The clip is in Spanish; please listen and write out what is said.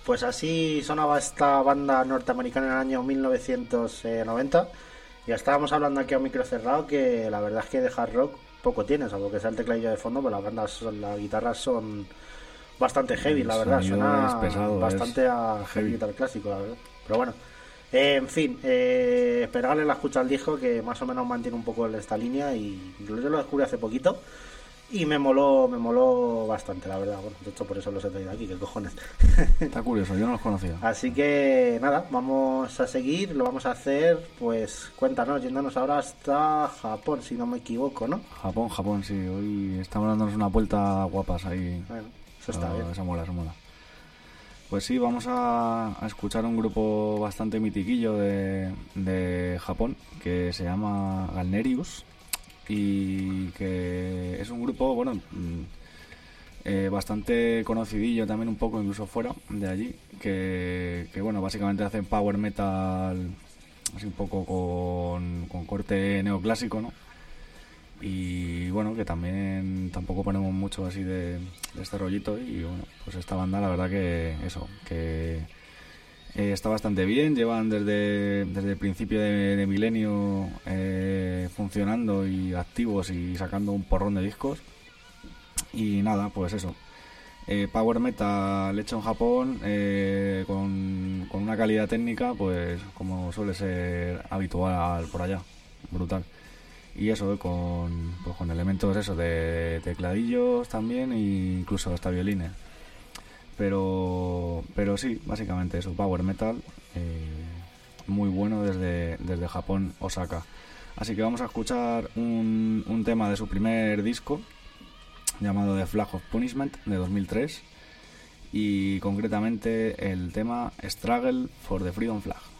Pues así sonaba esta banda norteamericana en el año 1990. Ya estábamos hablando aquí a un micro cerrado que la verdad es que de hard rock poco tiene, salvo que sea el tecladillo de fondo, pero las guitarras son bastante heavy, El la verdad. sonido es Suena pesado, bastante a heavy heavy. metal clásico, la verdad. Pero bueno, en fin, pegarle la escucha al disco que más o menos mantiene un poco esta línea y yo lo descubrí hace poquito. Y me moló bastante, la verdad. Bueno, de hecho, por eso los he traído aquí, qué cojones. Está curioso, yo no los conocía. Así que nada, vamos a seguir, lo vamos a hacer, pues cuéntanos, yéndonos ahora hasta Japón, si no me equivoco, ¿no? Japón, sí. Hoy estamos dándonos una vuelta guapas ahí. Bueno, eso está bien. Eso mola, eso mola. Pues sí, vamos a escuchar un grupo bastante mitiquillo de Japón que se llama Galnerius y que es un grupo, bueno, bastante conocidillo también un poco incluso fuera de allí, que bueno, básicamente hacen power metal así un poco con corte neoclásico, ¿no? Y bueno, que también tampoco ponemos mucho así de este rollito. Y bueno, pues esta banda la verdad que eso, que está bastante bien. Llevan desde el principio de milenio funcionando y activos y sacando un porrón de discos. Y nada, pues eso, power metal hecho en Japón, con una calidad técnica pues como suele ser habitual por allá, brutal. Y eso, pues con elementos eso de tecladillos también e incluso hasta violines. Pero sí, básicamente eso, power metal, muy bueno desde Japón, Osaka. Así que vamos a escuchar un tema de su primer disco llamado The Flag of Punishment de 2003 y concretamente el tema Struggle for the Freedom Flag.